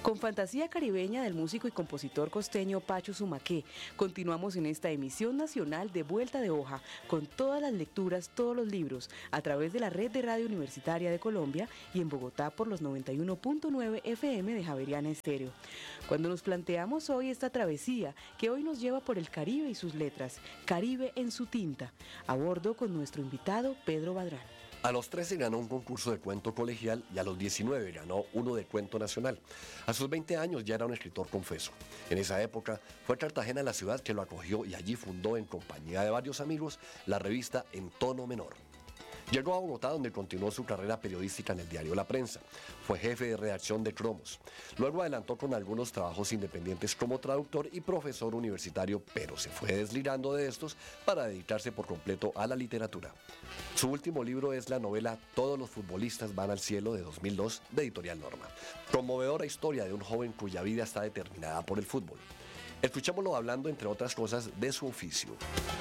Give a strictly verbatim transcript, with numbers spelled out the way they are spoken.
Con fantasía caribeña del músico y compositor costeño Pacho Sumaqué, continuamos en esta emisión nacional de Vuelta de Hoja, con todas las lecturas, todos los libros, a través de la Red de Radio Universitaria de Colombia y en Bogotá por los noventa y uno punto nueve F M de Javeriana Estéreo. Cuando nos planteamos hoy esta travesía, que hoy nos lleva por el Caribe y sus letras, Caribe en su tinta, a bordo con nuestro invitado Pedro Badrán. A los trece ganó un concurso de cuento colegial y a los diecinueve ganó uno de cuento nacional. A sus veinte años ya era un escritor confeso. En esa época fue Cartagena la ciudad que lo acogió y allí fundó en compañía de varios amigos la revista En Tono Menor. Llegó a Bogotá, donde continuó su carrera periodística en el diario La Prensa. Fue jefe de redacción de Cromos. Luego adelantó con algunos trabajos independientes como traductor y profesor universitario, pero se fue deslizando de estos para dedicarse por completo a la literatura. Su último libro es la novela Todos los futbolistas van al cielo, de dos mil dos, de Editorial Norma. Conmovedora historia de un joven cuya vida está determinada por el fútbol. Escuchémoslo hablando, entre otras cosas, de su oficio.